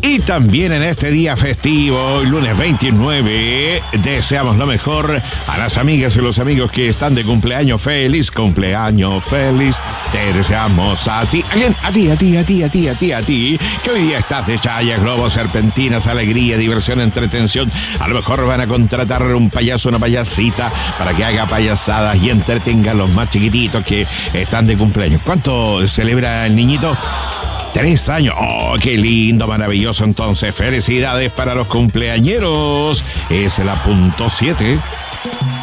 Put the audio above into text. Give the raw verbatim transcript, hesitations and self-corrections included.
Y también en este día festivo, el lunes veintinueve, deseamos lo mejor a las amigas y los amigos que están de cumpleaños. Feliz cumpleaños, feliz. Te deseamos a ti, a ti, a ti, a ti, a ti, a ti, a ti, que hoy día estás de chayas, globos, serpentinas, alegría, diversión, entretención. A lo mejor van a contratar un payaso, una payasita, para que haga payasadas y entretenga a los más chiquititos que están de cumpleaños. ¿Cuánto celebra el niñito? Tres años. ¡Oh, qué lindo, maravilloso! Entonces, felicidades para los cumpleañeros. Es la punto siete.